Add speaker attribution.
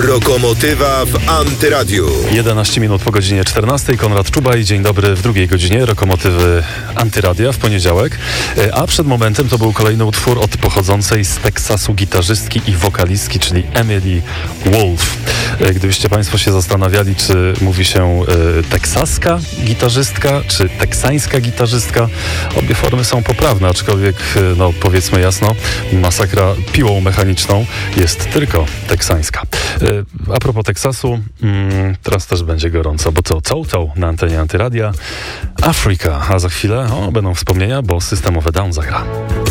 Speaker 1: Lokomotywa w Antyradiu.
Speaker 2: 11 minut po godzinie 14. Konrad Czubaj, dzień dobry w drugiej godzinie Lokomotywy Antyradia w poniedziałek. A przed momentem to był kolejny utwór od pochodzącej z Teksasu gitarzystki i wokalistki, czyli Emily Wolf. Gdybyście Państwo się zastanawiali, czy mówi się teksaska gitarzystka, czy teksańska gitarzystka, obie formy są poprawne, aczkolwiek, no powiedzmy jasno, masakra piłą mechaniczną jest tylko teksańska. A propos Teksasu, teraz też będzie gorąco, bo to Toto na antenie Antyradia, Afrika, a za chwilę będą wspomnienia, bo System of a Down zagra.